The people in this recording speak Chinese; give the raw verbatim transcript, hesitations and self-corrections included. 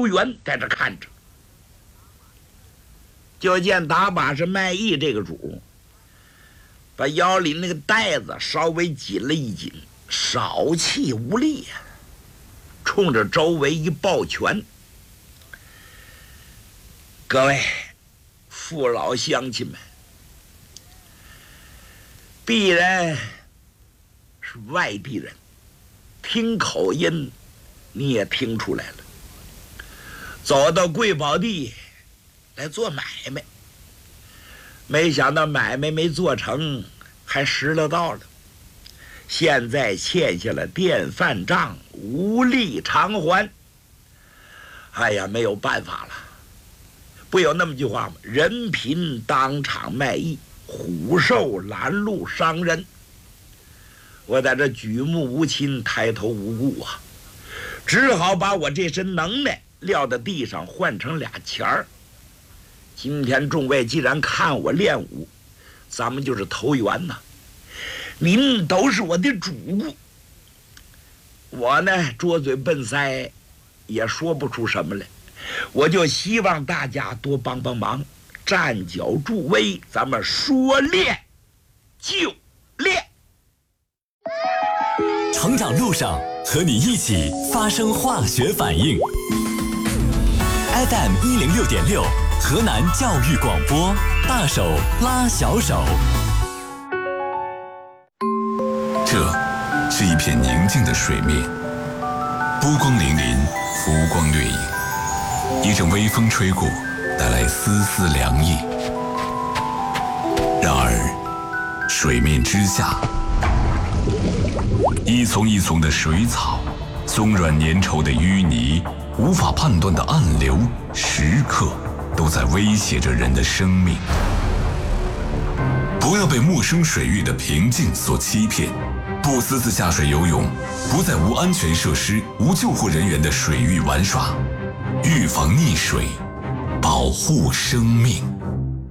刘元在这看着。就见打把式卖艺这个主把腰里那个带子稍微紧了一紧，少气无力呀、啊，冲着周围一抱拳：“各位父老乡亲们，鄙人是外地人，听口音你也听出来了，走到贵宝地来做买卖，没想到买卖没做成，还失了道了。现在欠下了电饭账，无力偿还。哎呀，没有办法了。不有那么句话吗？人贫当场卖艺，虎瘦拦路伤人。我在这举目无亲，抬头无顾啊，只好把我这身能耐撂到地上，换成俩钱儿。今天众位既然看我练武，咱们就是投缘呐。您都是我的主顾，我呢拙嘴笨腮，也说不出什么来。我就希望大家多帮帮忙，站脚助威，咱们说练就练。 成长路上和你一起发生化学反应。F M 一零六点六，河南教育广播，大手拉小手。 这是一片宁静的水面，波光粼粼，浮光掠影。一阵微风吹过，带来丝丝凉意。然而，水面之下，一丛一丛的水草，松软粘稠的淤泥，无法判断的暗流，时刻都在威胁着人的生命。不要被陌生水域的平静所欺骗，不私自下水游泳，不在无安全设施、无救护人员的水域玩耍，预防溺水，保护生命。